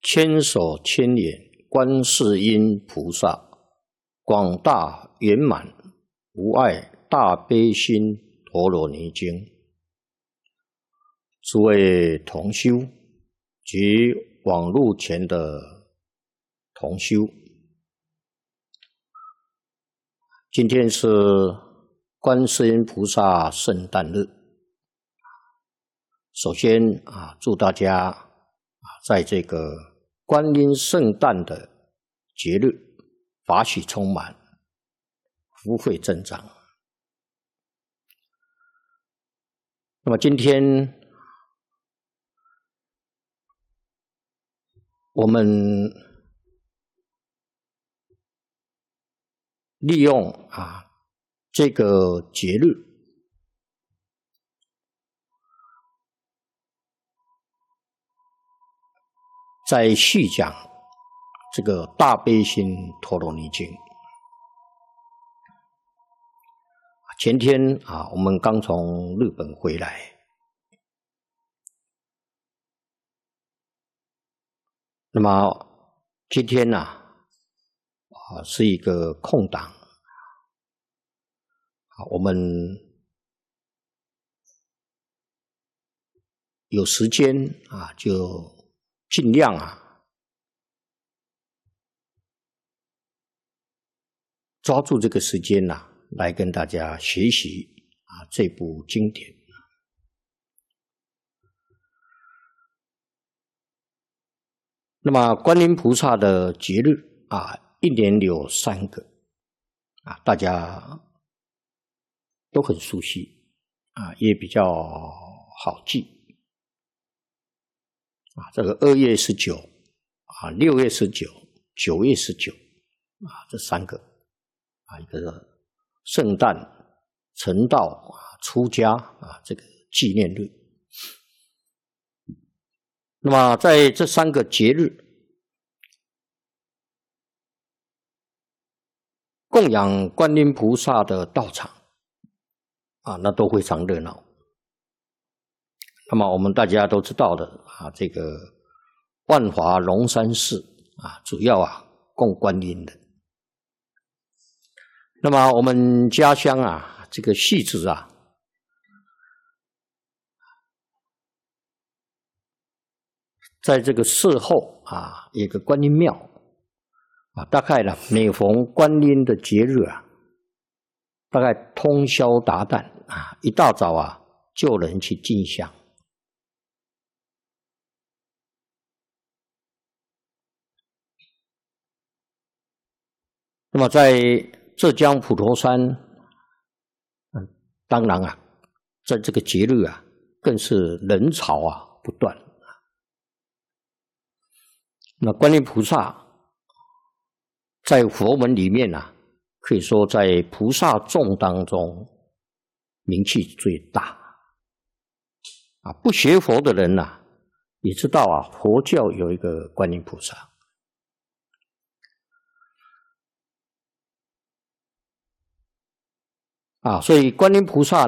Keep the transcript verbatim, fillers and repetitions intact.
千手千眼观世音菩萨，广大圆满无碍大悲心陀罗尼经。诸位同修及网络前的同修，今天是观世音菩萨圣诞日。首先啊，祝大家啊，在这个观音圣诞的节日，法喜充满，福慧增长。那么今天我们利用啊这个节日，在细讲这个大悲心陀罗尼经。前天啊，我们刚从日本回来，那么今天呢，啊是一个空档，啊我们有时间啊，就尽量啊抓住这个时间呐、啊，来跟大家学习啊这部经典。那么观音菩萨的节日啊，一年有三个啊，大家都很熟悉啊，也比较好记啊。这个二月十九啊，六月十九，九月十九啊，这三个啊，一个圣诞、成道啊、出家啊，这个纪念日。那么在这三个节日，供养观音菩萨的道场啊，那都非常热闹。那么我们大家都知道的啊，这个万华龙山寺啊，主要啊供观音的。那么我们家乡啊，这个戏子啊，在这个寺后啊，有个观音庙啊，大概呢，每逢观音的节日啊，大概通宵达旦啊，一大早啊，就有人去进香。那么在浙江普陀山，嗯，当然啊，在这个节日啊，更是人潮啊不断。那观音菩萨在佛门里面啊，可以说在菩萨众当中名气最大啊。不学佛的人呐、啊，也知道啊，佛教有一个观音菩萨啊，所以观音菩萨